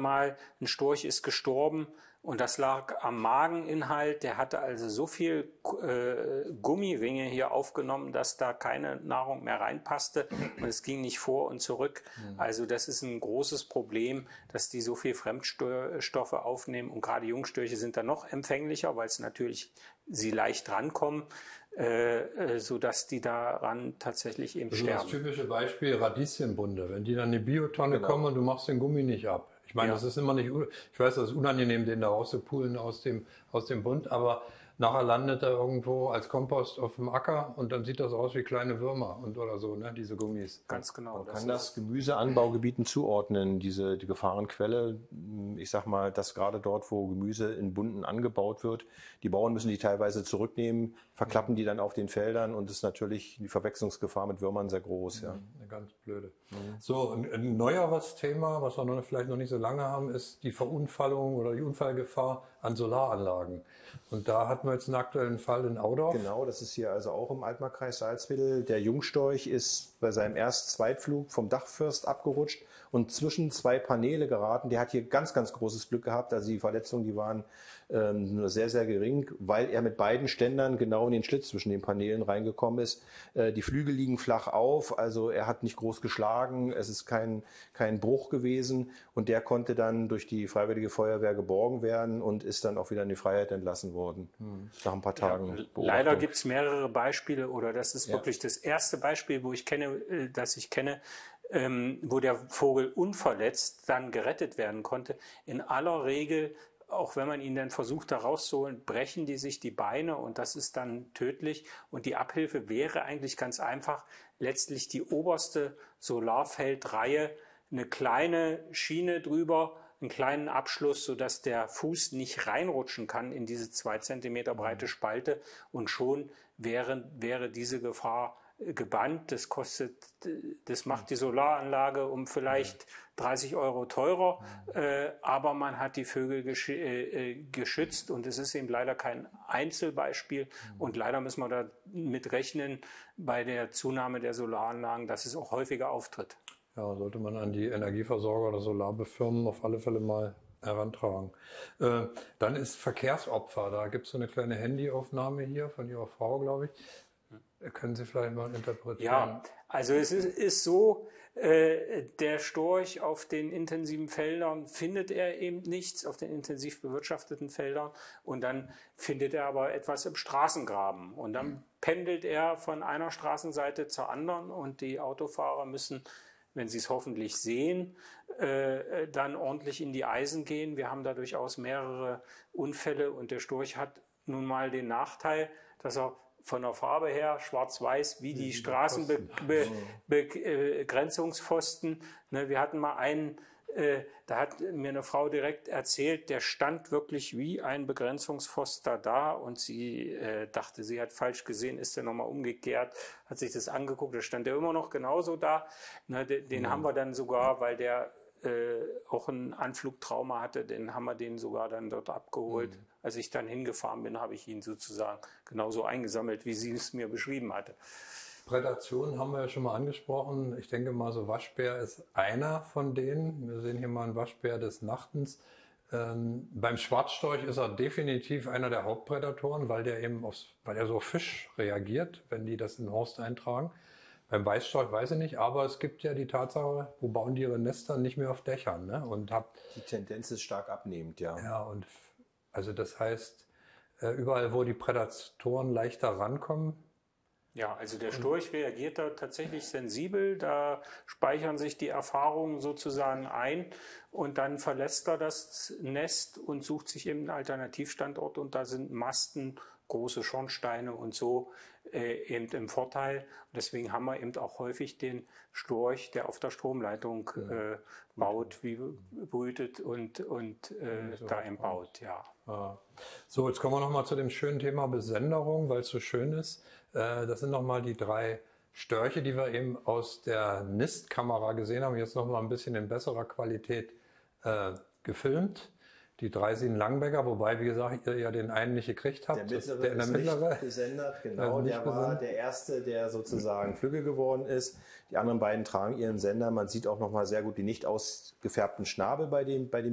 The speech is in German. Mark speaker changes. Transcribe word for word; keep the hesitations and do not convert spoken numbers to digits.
Speaker 1: mal, ein Storch ist gestorben und das lag am Mageninhalt. Der hatte also so viel äh, Gummiringe hier aufgenommen, dass da keine Nahrung mehr reinpasste und es ging nicht vor und zurück. Mhm. Also das ist ein großes Problem, dass die so viel Fremdstoffe aufnehmen und gerade Jungstörche sind da noch empfänglicher, weil es natürlich sie leicht rankommen, äh, so dass die daran tatsächlich eben
Speaker 2: das
Speaker 1: sterben.
Speaker 2: Das typische Beispiel Radieschenbunde, wenn die dann in die Biotonne genau. kommen und du machst den Gummi nicht ab. Ich meine, ja. das ist immer nicht, ich weiß, das ist unangenehm, den da rauszupulen aus dem, aus dem Bund, aber nachher landet er irgendwo als Kompost auf dem Acker und dann sieht das aus wie kleine Würmer und oder so, ne, diese Gummis.
Speaker 1: Ganz genau.
Speaker 3: Man kann das Gemüseanbaugebieten zuordnen, diese die Gefahrenquelle. Ich sag mal, dass gerade dort, wo Gemüse in Bunden angebaut wird, die Bauern müssen die teilweise zurücknehmen, verklappen die dann auf den Feldern und ist natürlich die Verwechslungsgefahr mit Würmern sehr groß. Ja.
Speaker 2: Eine ganz blöde. Mhm. So, ein, ein neueres Thema, was wir noch, vielleicht noch nicht so lange haben, ist die Verunfallung oder die Unfallgefahr an Solaranlagen. Und da hatten wir jetzt einen aktuellen Fall in Audorf.
Speaker 3: Genau, das ist hier also auch im Altmarkkreis Salzwedel. Der Jungstorch ist bei seinem Erst-Zweitflug vom Dachfirst abgerutscht und zwischen zwei Paneele geraten. Der hat hier ganz, ganz großes Glück gehabt. Also die Verletzungen, die waren ähm, nur sehr, sehr gering, weil er mit beiden Ständern genau in den Schlitz zwischen den Paneelen reingekommen ist. Äh, die Flügel liegen flach auf, also er hat nicht groß geschlagen. Es ist kein, kein Bruch gewesen und der konnte dann durch die Freiwillige Feuerwehr geborgen werden und ist dann auch wieder in die Freiheit entlassen worden. Hm. Nach ein paar Tagen.
Speaker 1: Ja, leider gibt es mehrere Beispiele oder das ist
Speaker 3: ja.
Speaker 1: wirklich das erste Beispiel, wo ich kenne, das ich kenne, ähm, wo der Vogel unverletzt dann gerettet werden konnte. In aller Regel, auch wenn man ihn dann versucht da rauszuholen, brechen die sich die Beine und das ist dann tödlich. Und die Abhilfe wäre eigentlich ganz einfach, letztlich die oberste Solarfeldreihe, eine kleine Schiene drüber, einen kleinen Abschluss, sodass der Fuß nicht reinrutschen kann in diese zwei Zentimeter breite Spalte und schon wäre, wäre diese Gefahr gebannt. Das kostet, das macht die Solaranlage um vielleicht dreißig Euro teurer, äh, aber man hat die Vögel gesch äh, geschützt und es ist eben leider kein Einzelbeispiel und leider müssen wir da mit rechnen bei der Zunahme der Solaranlagen, dass es auch häufiger auftritt.
Speaker 2: Ja, sollte man an die Energieversorger oder Solarbefirmen auf alle Fälle mal herantragen. Äh, dann ist Verkehrsopfer. Da gibt es so eine kleine Handyaufnahme hier von Ihrer Frau, glaube ich. Können Sie vielleicht mal interpretieren?
Speaker 1: Ja, also es ist, ist so, äh, der Storch auf den intensiven Feldern findet er eben nichts, auf den intensiv bewirtschafteten Feldern und dann findet er aber etwas im Straßengraben und dann pendelt er von einer Straßenseite zur anderen und die Autofahrer müssen, wenn sie es hoffentlich sehen, äh, dann ordentlich in die Eisen gehen. Wir haben da durchaus mehrere Unfälle und der Storch hat nun mal den Nachteil, dass er von der Farbe her schwarz-weiß wie die Straßenbegrenzungspfosten. Ne, wir hatten mal einen, äh, da hat mir eine Frau direkt erzählt, der stand wirklich wie ein Begrenzungspfosten da und sie äh, dachte, sie hat falsch gesehen, ist dann nochmal umgekehrt, hat sich das angeguckt, da stand der immer noch genauso da. Ne, den den mhm. haben wir dann sogar, weil der äh, auch ein Anflugtrauma hatte, den haben wir den sogar dann dort abgeholt. Mhm. Als ich dann hingefahren bin, habe ich ihn sozusagen genauso eingesammelt, wie sie es mir beschrieben hatte.
Speaker 2: Prädation haben wir ja schon mal angesprochen. Ich denke mal, so Waschbär ist einer von denen. Wir sehen hier mal einen Waschbär des Nachtens. Ähm, beim Schwarzstorch ist er definitiv einer der Hauptprädatoren, weil der eben aufs, weil er so auf Fisch reagiert, wenn die das in den Horst eintragen. Beim Weißstorch weiß ich nicht, aber es gibt ja die Tatsache, wo bauen die ihre Nester nicht mehr auf Dächern, ne? Und hab,
Speaker 3: die Tendenz ist stark abnehmend, ja.
Speaker 2: Ja, und also das heißt, überall, wo die Prädatoren leichter rankommen.
Speaker 1: Ja, also der Storch reagiert da tatsächlich sensibel, da speichern sich die Erfahrungen sozusagen ein und dann verlässt er das Nest und sucht sich eben einen Alternativstandort und da sind Masten, große Schornsteine und so äh, eben im Vorteil. Und deswegen haben wir eben auch häufig den Storch, der auf der Stromleitung äh, baut, wie brütet und, und äh, so da eben baut, ja.
Speaker 2: Ah. So, jetzt kommen wir nochmal zu dem schönen Thema Besenderung, weil es so schön ist. Äh, das sind nochmal die drei Störche, die wir eben aus der Nistkamera gesehen haben, jetzt nochmal ein bisschen in besserer Qualität äh, gefilmt. Die Dreisien Langbecker, wobei, wie gesagt, ihr ja den einen nicht gekriegt habt.
Speaker 3: Der mittlere
Speaker 2: der, in der
Speaker 3: ist
Speaker 2: mittlere,
Speaker 3: nicht besendert, genau.
Speaker 2: Also
Speaker 3: der war
Speaker 2: besendet.
Speaker 3: Der erste, der sozusagen Flügel geworden ist. Die anderen beiden tragen ihren Sender. Man sieht auch nochmal sehr gut die nicht ausgefärbten Schnabel bei dem, bei dem